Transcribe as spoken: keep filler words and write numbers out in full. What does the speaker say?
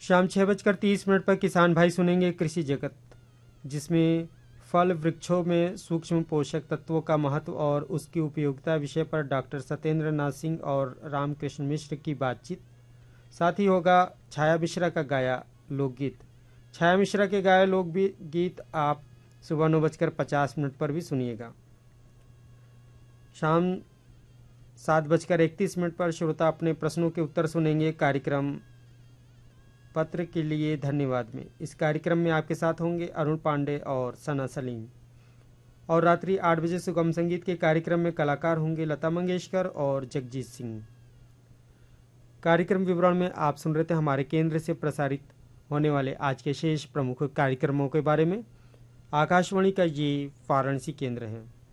शाम छः बजकर तीस मिनट पर किसान भाई सुनेंगे कृषि जगत, जिसमें फल वृक्षों में सूक्ष्म पोषक तत्वों का महत्व और उसकी उपयोगिता विषय पर डॉक्टर सत्येंद्र नाथ सिंह और रामकृष्ण मिश्र की बातचीत। साथ ही होगा छाया मिश्रा का गाया लोकगीत। छाया मिश्रा के गाए लोक गीत आप सुबह नौ बजकर पचास मिनट पर भी सुनिएगा। शाम सात बजकर इकतीस मिनट पर श्रोता अपने प्रश्नों के उत्तर सुनेंगे कार्यक्रम पत्र के लिए धन्यवाद में। इस कार्यक्रम में आपके साथ होंगे अरुण पांडे और सना सलीम। और रात्रि आठ बजे सुगम संगीत के कार्यक्रम में कलाकार होंगे लता मंगेशकर और जगजीत सिंह। कार्यक्रम विवरण में आप सुन रहे थे हमारे केंद्र से प्रसारित होने वाले आज के शेष प्रमुख कार्यक्रमों के बारे में। आकाशवाणी का ये वाराणसी केंद्र है।